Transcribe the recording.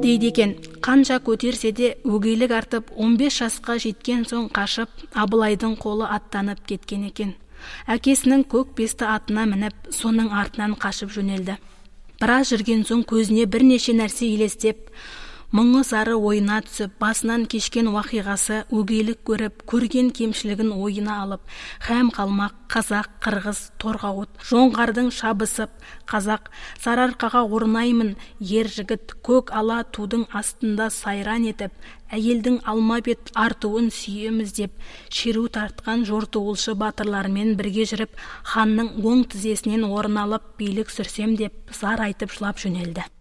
дейді екен, қанша көтерсе де өгейлік артып 15 жасқа жеткен соң қашып, Абылайдың қолы аттанып кеткен екен. Әкесінің көк бесті атына мініп, соның артынан қашып жөнелді. Біраз жүрген соң көзіне бірнеше нәрсе елестеп, мұңы зары ойына түсіп, басынан кешкен уақиғасы өгейлік көріп, көрген кемшілігін ойына алып, һәм қалмақ, қазақ, қырғыз, торғауыт, жоңғардың шабысып, қазақ, сарыарқаға орнаймын, ер жігіт, көк ала тудың астында сайран етіп, әйелдің алма бет артуын сүйеміз деп, шеру тартқан жортуылшы батырлармен бірге жүріп, ханның оң тізесінен орын алып, билік сүрсем деп, зар айтып жылап жөнелді.